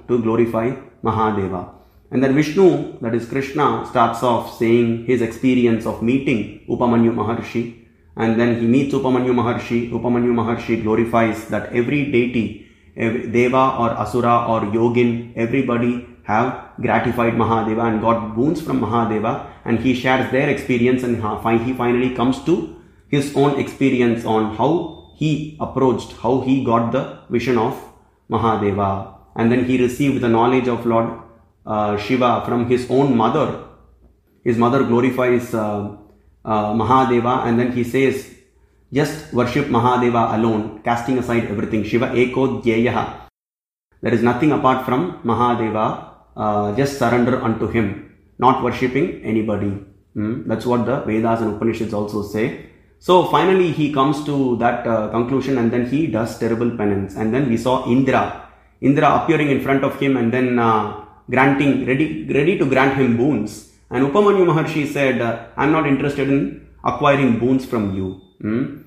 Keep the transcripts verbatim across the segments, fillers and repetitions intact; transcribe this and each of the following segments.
to glorify Mahadeva. And then Vishnu, that is Krishna, starts off saying his experience of meeting Upamanyu Maharshi. And then he meets Upamanyu Maharshi. Upamanyu Maharshi glorifies that every deity, every Deva or Asura or Yogin, everybody have gratified Mahadeva and got boons from Mahadeva. And he shares their experience, and he finally comes to his own experience on how he approached, how he got the vision of Mahadeva. And then he received the knowledge of Lord uh, Shiva from his own mother. His mother glorifies uh, uh, Mahadeva, and then he says, just worship Mahadeva alone, casting aside everything. Shiva eko dhyeyaha. There is nothing apart from Mahadeva. Uh, just surrender unto him, not worshipping anybody. Hmm? That's what the Vedas and Upanishads also say. So finally he comes to that uh, conclusion, and then he does terrible penance. And then we saw Indra. Indra appearing in front of him and then uh, granting, ready, ready to grant him boons. And Upamanyu Maharshi said, uh, I'm not interested in acquiring boons from you. Hmm?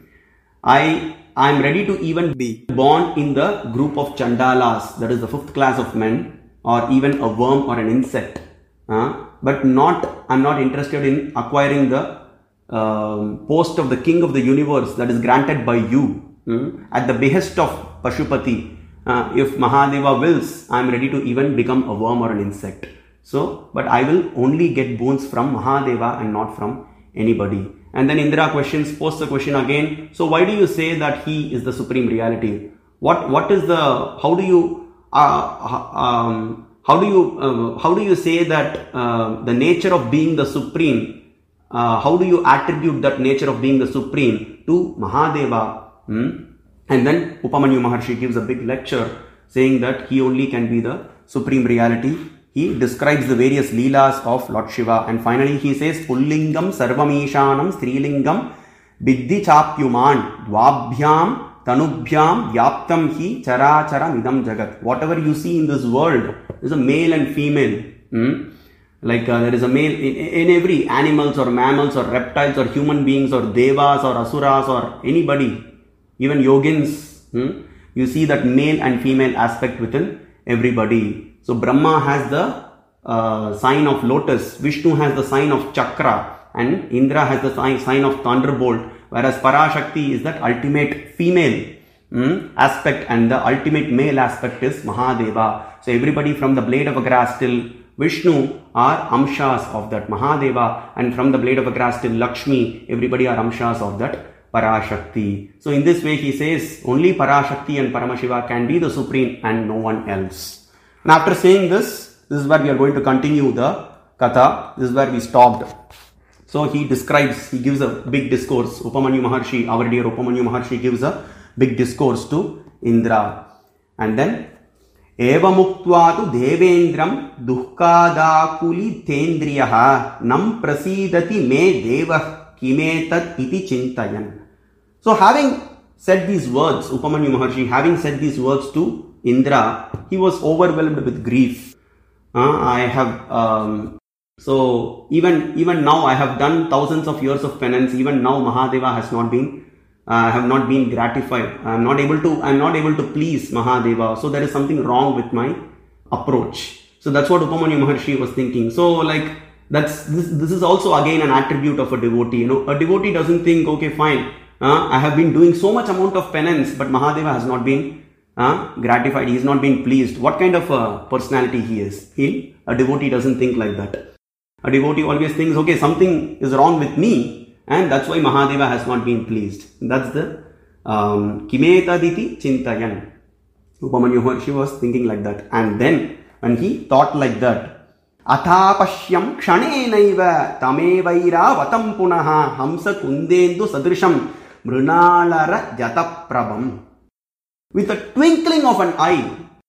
I I am ready to even be born in the group of Chandalas, that is the fifth class of men, or even a worm or an insect. Uh, but not, I am not interested in acquiring the um, post of the king of the universe that is granted by you. Hmm? At the behest of Pashupati, uh, if Mahadeva wills, I am ready to even become a worm or an insect. So, but I will only get boons from Mahadeva and not from anybody. And then Indra questions, posts the question again. So why do you say that he is the supreme reality? What, what is the, how do you, uh, um, how do you, uh, how do you say that uh, the nature of being the supreme, uh, how do you attribute that nature of being the supreme to Mahadeva? Hmm? And then Upamanyu Maharshi gives a big lecture saying that he only can be the supreme reality. He describes the various leelas of Lord Shiva, and finally he says, Pullingam Sarvamishanam Strilingam Biddhi Chapyuman Dvabhyam Tanubhyam Vyaptam Hi Chara Chara Midam Jagat. Whatever you see in this world is a male and female. Hmm? Like uh, there is a male in, in every animals or mammals or reptiles or human beings or devas or asuras or anybody, even yogins. Hmm? You see that male and female aspect within everybody. So Brahma has the uh, sign of lotus, Vishnu has the sign of chakra, and Indra has the sign, sign of thunderbolt, whereas Parashakti is that ultimate female mm, aspect, and the ultimate male aspect is Mahadeva. So everybody from the blade of a grass till Vishnu are amshas of that Mahadeva, and from the blade of a grass till Lakshmi, everybody are amshas of that Parashakti. So in this way he says only Parashakti and Paramashiva can be the supreme and no one else. And after saying this, this is where we are going to continue the Katha. This is where we stopped. So he describes, he gives a big discourse. Upamanyu Maharshi, our dear Upamanyu Maharshi gives a big discourse to Indra. And then, Eva muktvatu devendram dukkadakuli tendriyaha nam prasidati me deva kimetat iti chintayan. So having said these words, Upamanyu Maharshi, having said these words to Indra, he was overwhelmed with grief. Uh, I have, um, so even even now I have done thousands of years of penance. Even now Mahadeva has not been, I uh, have not been gratified. I am not able to, I am not able to please Mahadeva. So there is something wrong with my approach. So that's what Upamanyu Maharshi was thinking. So like that's this. This is also again an attribute of a devotee. You know, a devotee doesn't think, okay, fine. Uh, I have been doing so much amount of penance, but Mahadeva has not been Uh, gratified, he is not being pleased. What kind of a personality he is? He, a devotee doesn't think like that. A devotee always thinks, okay, something is wrong with me, and that's why Mahadeva has not been pleased. That's the um, Kimetaditi Chintayan. Upamanyu Maharshi was thinking like that. And then, when he thought like that, Athapashyam kshanenaiva tamevaira vatam punaha hamsa kundendu sadrisham mrunalara jataprabam. With a twinkling of an eye,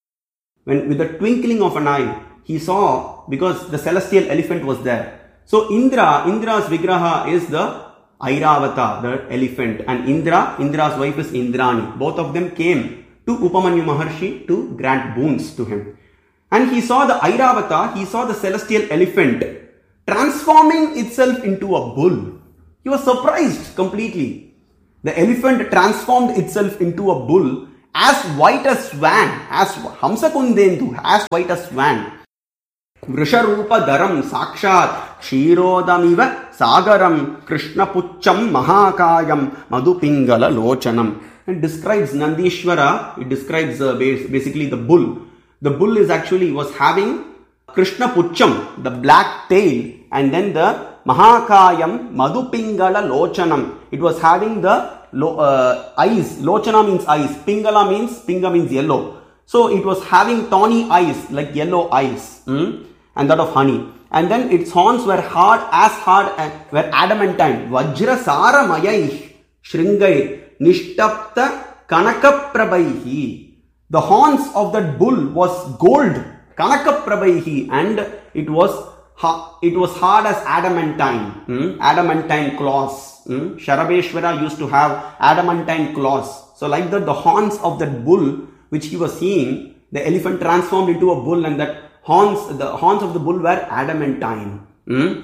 when with a twinkling of an eye, he saw, because the celestial elephant was there. So Indra, Indra's Vigraha is the Airavata, the elephant, and Indra, Indra's wife is Indrani. Both of them came to Upamanyu Maharshi to grant boons to him. And he saw the Airavata, he saw the celestial elephant transforming itself into a bull. He was surprised completely. The elephant transformed itself into a bull, as white as swan, as Hamsakundendu, as white as swan. Vrisharupa Dharam Sakshat Kshirodamiva Sagaram Krishna Pucham Mahakayam Madhupingala Lochanam. It describes Nandishvara, it describes uh, basically the bull. The bull is actually was having Krishna Pucham, the black tail, and then the Mahakayam Madhupingala Lochanam. It was having the lo, uh, eyes. Lochana means eyes. Pingala means, Pinga means yellow. So it was having tawny eyes, like yellow eyes. Hmm? And that of honey. And then its horns were hard, as hard as were adamantine. Vajra Sara Mayai Shringai Nishtapta Kanakaprabhaihi. The horns of that bull was gold. Kanakaprabhaihi. And it was it was hard as adamantine. Hmm? Adamantine claws. Hmm? Sharabeshwara used to have adamantine claws. So like that, the horns of that bull which he was seeing, the elephant transformed into a bull, and that horns, the horns of the bull were adamantine. Hmm?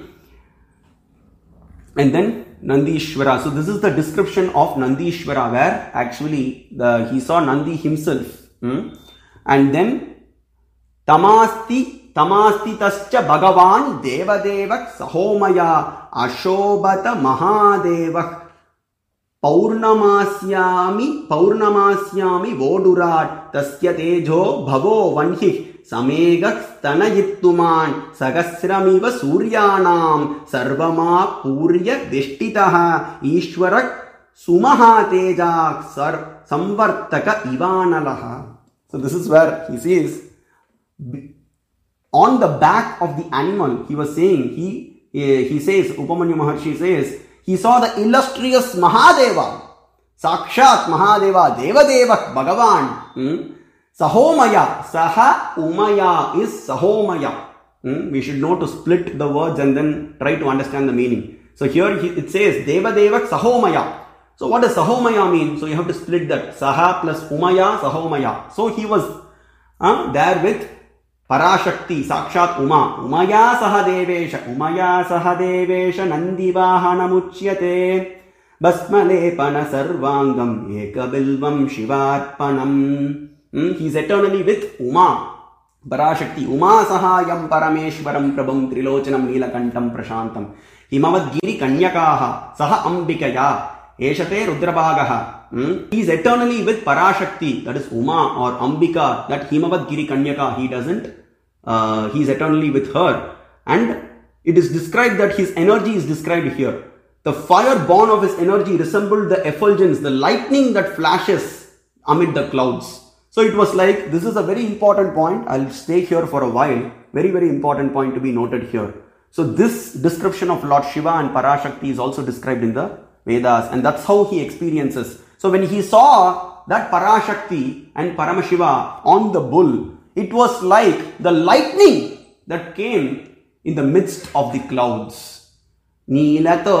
And then Nandishvara. So this is the description of Nandishvara, where actually the, he saw Nandi himself. Hmm? And then Tamasti Tamasti tascha Bhagavan Devadevak Sahomaya Ashobata Mahadevak Paurnamasyami Paurnamasyami Vodurat Tasya Tejo Bhavo Vanhi Samegak Stanayittuman Sagasramiva Suryanam Sarvama Purya Deshtitaha Ishwarak Sumaha Tejak Sar Samvartaka Ivanalaha. So this is where he says, on the back of the animal, he was saying, he, he says, Upamanyu Maharshi says, he saw the illustrious Mahadeva, Sakshat Mahadeva, Devadeva, Bhagavan, hmm? Sahomaya, Saha Umaya is Sahomaya. Hmm? We should know to split the words and then try to understand the meaning. So here it says Devadeva Sahomaya. So what does Sahomaya mean? So you have to split that. Saha plus Umaya, Sahomaya. So he was uh, there with Parashakti, Sakshat Uma. Umaya Sahadevesha, Umaya Sahadevesha Nandivahanamuchyate Basmalepana Sarvangam Ekabilvam Shivarpanam. Hmm? He is eternally with Uma, Parashakti. Uma Sahayam Parameshwaram Prabham Trilochanam Neelakantam Prashantam Himavad Giri Kanyakaha Saha Ambikaya Eshate Rudrabhagaha. Hmm? He is eternally with Parashakti, that is Uma or Ambika, that Himavad Giri Kanyaka, he doesn't, uh, he is eternally with her. And it is described that his energy is described here. The fire born of his energy resembled the effulgence, the lightning that flashes amid the clouds. So it was like, this is a very important point. I'll stay here for a while. Very, very important point to be noted here. So this description of Lord Shiva and Parashakti is also described in the Vedas, and that's how he experiences. So when he saw that Parashakti and Paramashiva on the bull, it was like the lightning that came in the midst of the clouds. Neelato